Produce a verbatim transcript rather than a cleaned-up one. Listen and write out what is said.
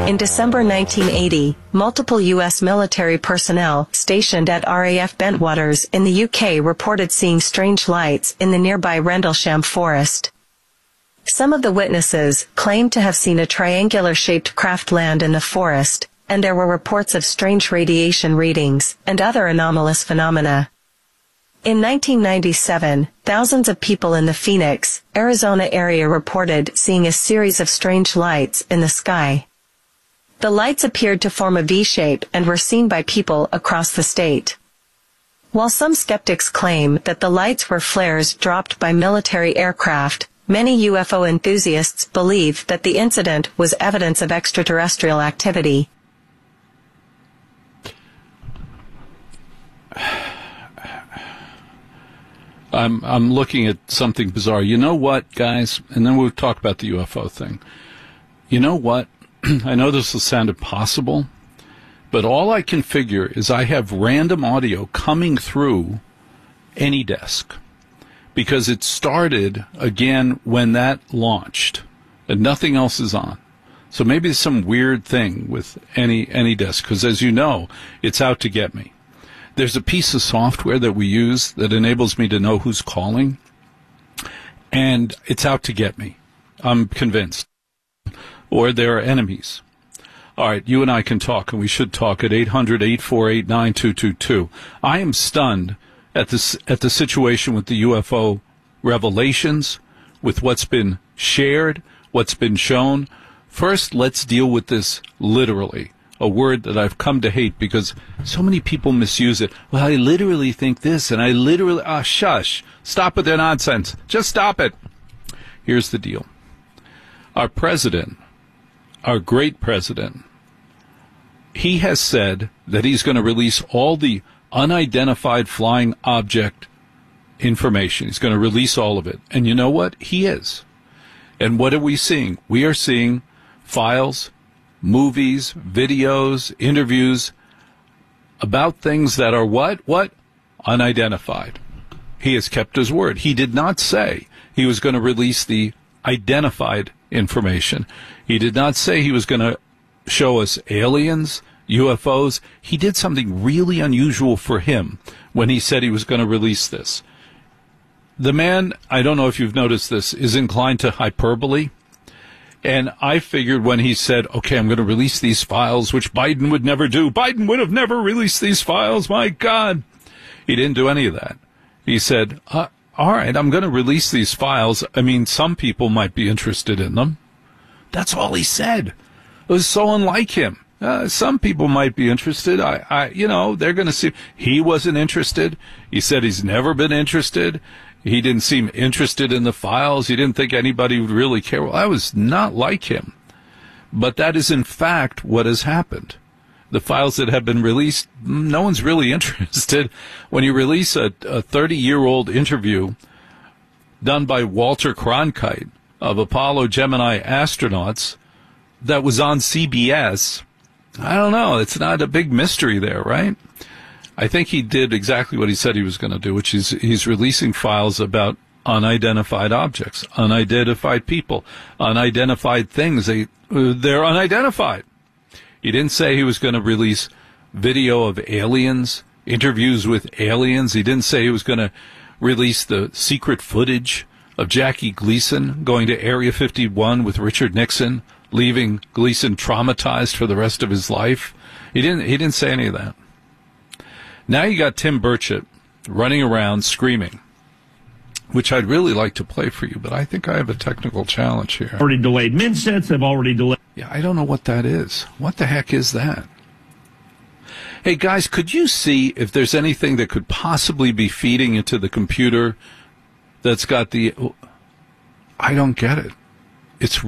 In December nineteen eighty, multiple U S military personnel stationed at R A F Bentwaters in the U K reported seeing strange lights in the nearby Rendlesham Forest. Some of the witnesses claimed to have seen a triangular-shaped craft land in the forest, and there were reports of strange radiation readings and other anomalous phenomena. In nineteen ninety-seven, thousands of people in the Phoenix, Arizona area reported seeing a series of strange lights in the sky. The lights appeared to form a V shape and were seen by people across the state. While some skeptics claim that the lights were flares dropped by military aircraft, many U F O enthusiasts believe that the incident was evidence of extraterrestrial activity. I'm I'm looking at something bizarre. You know what, guys? And then we'll talk about the U F O thing. You know what? I know this will sound impossible, but all I can figure is I have random audio coming through AnyDesk because it started again when that launched and nothing else is on. So maybe it's some weird thing with any AnyDesk because, as you know, it's out to get me. There's a piece of software that we use that enables me to know who's calling, and it's out to get me. I'm convinced. Or there are enemies. All right, you and I can talk, and we should talk at eight hundred, eight four eight, nine two two two. I am stunned at this at the situation with the U F O revelations, with what's been shared, what's been shown. First, let's deal with this literally. A word that I've come to hate because so many people misuse it. Well, I literally think this, and I literally... Ah, shush. Stop with the nonsense. Just stop it. Here's the deal. Our president, our great president, he has said that he's going to release all the unidentified flying object information. He's going to release all of it. And you know what? He is. And what are we seeing? We are seeing files, movies, videos, interviews about things that are what? What? Unidentified. He has kept his word. He did not say he was going to release the identified information. He did not say he was going to show us aliens, U F Os. He did something really unusual for him when he said he was going to release this. The man, I don't know if you've noticed this, is inclined to hyperbole. And I figured when he said, okay, I'm going to release these files, which Biden would never do. Biden would have never released these files. My God. He didn't do any of that. He said, uh, all right, I'm going to release these files. I mean, some people might be interested in them. That's all he said. It was so unlike him. Uh, some people might be interested. I, I, you know, they're going to see. He wasn't interested. He said he's never been interested. He didn't seem interested in the files. He didn't think anybody would really care. Well, that was not like him. But that is, in fact, what has happened. The files that have been released, no one's really interested. When you release a thirty-year-old interview done by Walter Cronkite of Apollo Gemini astronauts that was on C B S, I don't know. It's not a big mystery there, right? I think he did exactly what he said he was going to do, which is he's releasing files about unidentified objects, unidentified people, unidentified things. They, they're unidentified. He didn't say he was going to release video of aliens, interviews with aliens. He didn't say he was going to release the secret footage of Jackie Gleason going to Area fifty-one with Richard Nixon, leaving Gleason traumatized for the rest of his life. He didn't, he didn't say any of that. Now you got Tim Burchett running around screaming, which I'd really like to play for you, but I think I have a technical challenge here. Already delayed. Minsets have already delayed. Yeah, I don't know what that is. What the heck is that? Hey, guys, could you see if there's anything that could possibly be feeding into the computer that's got the... I don't get it. It's